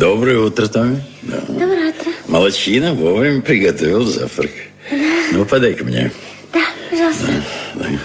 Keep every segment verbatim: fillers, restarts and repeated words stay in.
Доброе утро, Томми. Да. Доброе утро. Молодчина, вовремя приготовил завтрак. Ну, подай-ка мне. Да, пожалуйста. Да, да.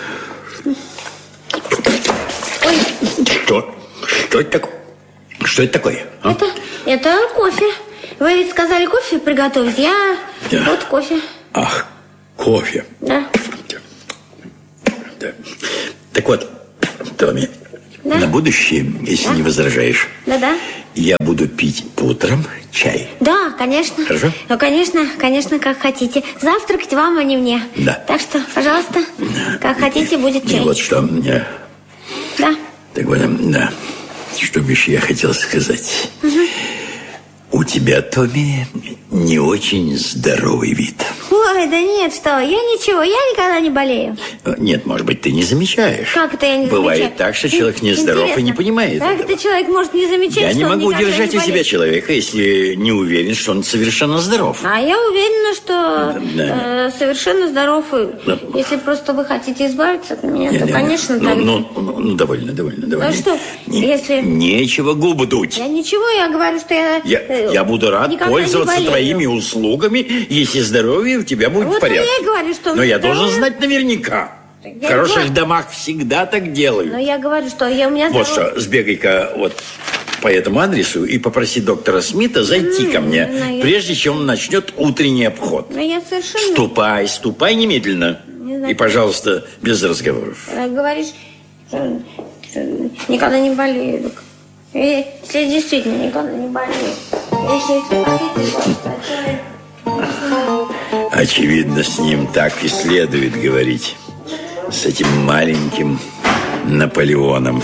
Ой. Что? Что это такое? Что это такое? А? Это, это кофе. Вы ведь сказали кофе приготовить. Я Да. вот кофе. Ах, кофе. Да. Да. Так вот, Томми, Да. на будущее, если Да. не возражаешь, Да-да. я буду пить по утрам чай. Да, конечно. Хорошо? Ну, конечно, конечно, как хотите. Завтракать вам, а не мне. Да. Так что, пожалуйста, как хотите, будет И чай. вот что мне... Да. Так вот, да. Что бишь я хотел сказать. Угу. У тебя, Томми, не очень здоровый вид. Ой, да нет, что, я ничего, я никогда не болею. Нет, может быть, ты не замечаешь. Как это я не Бывает замечаю? так, что человек нездоров и не Интересно, понимает как этого. это человек может не замечать, Я что не он могу никогда удержать не у себя болеет? человека, если не уверен, что он совершенно здоров. А я уверена, что Да. э, совершенно здоров. И Да. если просто вы хотите избавиться от меня, Не, то, не, конечно, ну, так. ну, ну, ну, довольно, довольно, довольно. А что, Не- если- Нечего губы дуть. Я ничего, я говорю, что я... Я, э, я буду рад никогда не пользоваться болею. твоими услугами, если здоровье у тебя будет Вот в порядке. я и говорю, что Но вы я здоровы. должен знать наверняка. Я В хороших говорю. домах всегда так делают. Но я говорю, что я, у меня Вот здоров- что, сбегай-ка вот по этому адресу и попроси доктора Смита зайти ко мне, ну, я- прежде чем он начнет утренний обход. Но я совершенно... Ступай, ступай немедленно. Не знаю. И, пожалуйста, без разговоров. Когда говоришь, что, что никогда не болею. так и Если действительно никогда не болею. Если хотите, пожалуйста, Очевидно, с ним так и следует говорить. С этим маленьким Наполеоном.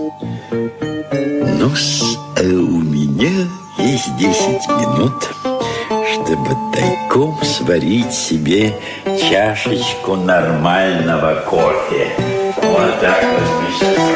Ну, у меня есть десять минут, чтобы тайком сварить себе чашечку нормального кофе. Вот так вот.